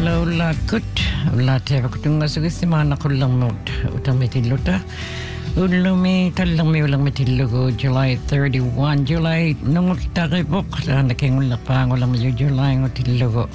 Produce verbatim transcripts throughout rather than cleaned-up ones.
Hello, lakut. Ulla teva kutunga sugisi maana kullang mot. Utamitilluta. Ullumi tallami ulang mitillugo July thirty-first. July nungut taribok. Lana kengulla pangulang mi July ngutillugo.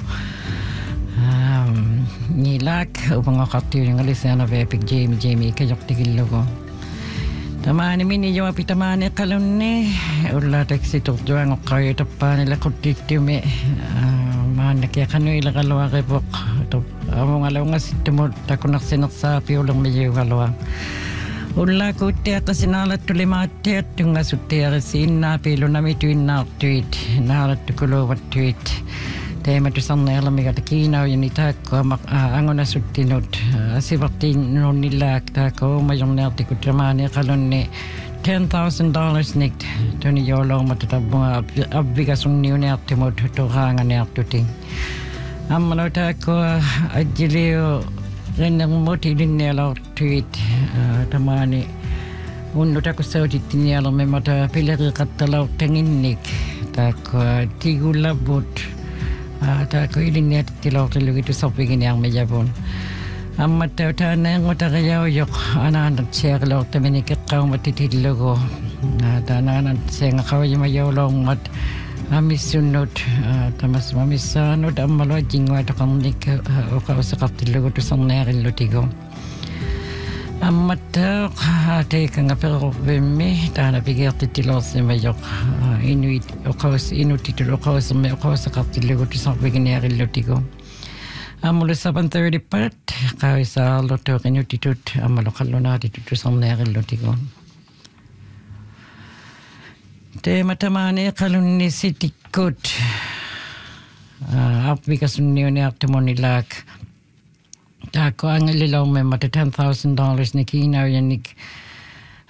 Um, nilak upang akaktiyo yung alisana vepik Jamie Jamie kayok tigillugo. Tamani mini jo api tamani kalunne ulla taksitok joang okayo tapani la kutitime mana kaya kanu ila kalwa kebok to amo ngalaw nga sitmo takunak sinaksa pi ulang medyo kalwa ulla kutte at sinala tulimate at yung asutte sinna pilo na mituin na tweet na tukulo wat tweet tema tu sanna alam mi kata kinaw yan ita ko mak angon na sutinot asibakti no nila ta ko mayong nerti ko tramane kalonne ten thousand dollars nikt tuni yolo matatabunga abigasung niu nerti mo to hanga nerti ting amano ta ko ajilio renang moti dinelo tweet tamani unno ta ko sauti tinelo me mata pilari katalo tenginnik ta ko tigulabot ta ko ilinet tilo tilo itu sopingin yang mejabon amat ta ta nang mata kayo yok anan share lo temeni ke kaum matitilo ko ta nanan seng kaw yuma yolong mat amisunot tamas mamisanot amalo jingwa ta kamnik o ka sakap tilo to sanner lotigo amat te kanga pero bemme ta na bigert tilo se majok inuit o kaus inutit o kaus me o kaus kaptilo to sa beginner lotigo amulo seven thirty pat kaisa loto inutitut amalo kalona titutu sanner lotigo te matamane kalunni sitikut apikasunni oni aptemonilak ta ko angelilaw me mata ten thousand dollars ni kinaw yanik